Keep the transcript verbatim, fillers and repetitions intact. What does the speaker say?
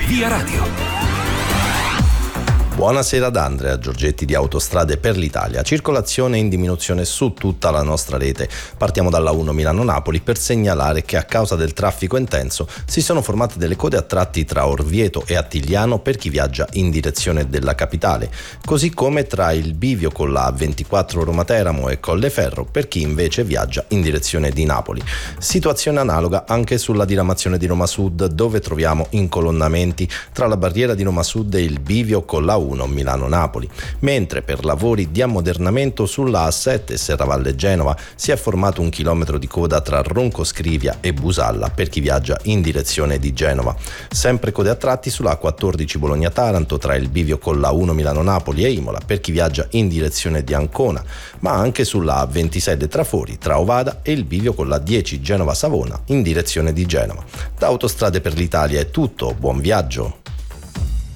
Via Radio. Buonasera da Andrea Giorgetti di Autostrade per l'Italia. Circolazione in diminuzione su tutta la nostra rete. Partiamo dalla uno Milano-Napoli per segnalare che a causa del traffico intenso si sono formate delle code a tratti tra Orvieto e Attigliano per chi viaggia in direzione della capitale, così come tra il bivio con la A ventiquattro Roma-Teramo e Colleferro per chi invece viaggia in direzione di Napoli. Situazione analoga anche sulla diramazione di Roma Sud, dove troviamo incolonnamenti tra la barriera di Roma Sud e il bivio con la uno Milano-Napoli, mentre per lavori di ammodernamento sulla A sette Serravalle Genova si è formato un chilometro di coda tra Ronco Scrivia e Busalla per chi viaggia in direzione di Genova. Sempre code a tratti sulla A quattordici Bologna-Taranto tra il bivio con la uno Milano-Napoli e Imola per chi viaggia in direzione di Ancona, ma anche sulla A ventisei De Trafori tra Ovada e il bivio con la dieci Genova-Savona in direzione di Genova. Da Autostrade per l'Italia è tutto, buon viaggio!